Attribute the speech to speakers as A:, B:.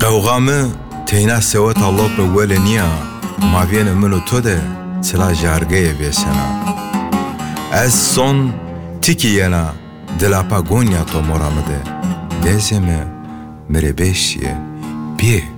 A: قوغامı teyna sevet Allah be wele niya maviyene min û to de çila jargeye vêsena ez son tiki yena dilapa gonya to mora mı de dezeme mere beşiye bir